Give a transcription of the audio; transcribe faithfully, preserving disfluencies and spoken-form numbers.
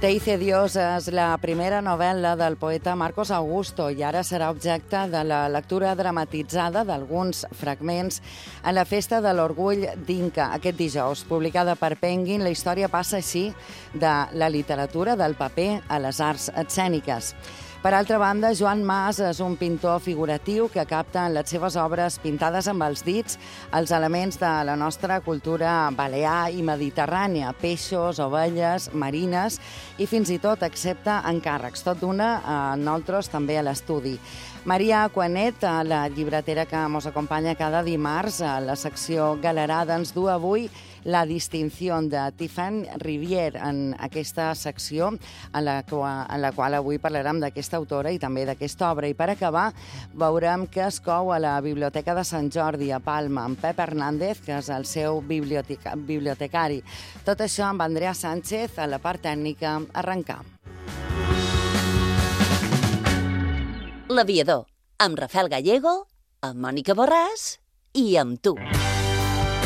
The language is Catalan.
Te hice Dios és la primera novel·la del poeta Marcos Augusto i ara serà objecte de la lectura dramatitzada d'alguns fragments en la Festa de l'Orgull d'Inca aquest dijous. Publicada per Penguin, la història passa així de la literatura del paper a les arts escèniques. Per altra banda, Joan Mas és un pintor figuratiu que capta en les seves obres pintades amb els dits els elements de la nostra cultura balear i mediterrània, peixos, ovelles, marines i fins i tot accepta encàrrecs, tot d'una a nosaltres també a l'estudi. Maria Cuanet, la llibretera que ens acompanya cada dimarts a la secció Galerada, ens du avui La distinció de Tiffany Rivière en aquesta secció en la, qual, en la qual avui parlarem d'aquesta autora i també d'aquesta obra. I per acabar veurem què es cou a la Biblioteca de Sant Jordi a Palma amb Pep Hernández, que és el seu biblioteca, bibliotecari. Tot això amb Andrea Sánchez a la part tècnica. Arrencam. L'Aviador, amb Rafael Gallego, amb Mònica Borràs i amb tu.